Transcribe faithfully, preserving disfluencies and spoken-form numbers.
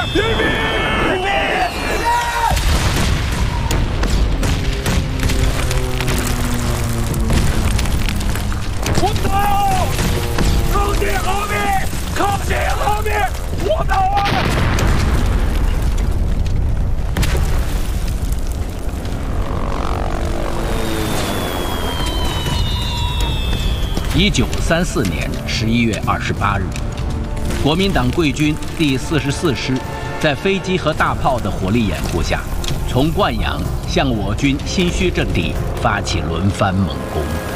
迎宾！迎宾！我走！康熙合璧！康熙合璧！我走啊！ 一九三四年十一月二十八日，国民党贵军第四十四师在飞机和大炮的火力掩护下，从灌阳向我军新圩阵地发起轮番猛攻。